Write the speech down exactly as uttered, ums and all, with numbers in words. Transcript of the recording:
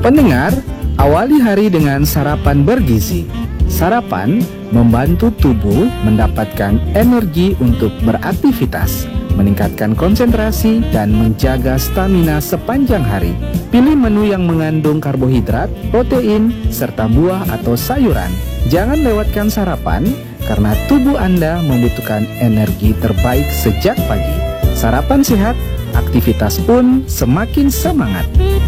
Pendengar, awali hari dengan sarapan bergizi. Sarapan membantu tubuh mendapatkan energi untuk beraktivitas, meningkatkan konsentrasi, dan menjaga stamina sepanjang hari. Pilih menu yang mengandung karbohidrat, protein, serta buah atau sayuran. Jangan lewatkan sarapan, karena tubuh Anda membutuhkan energi terbaik sejak pagi. Sarapan sehat, aktivitas pun semakin semangat.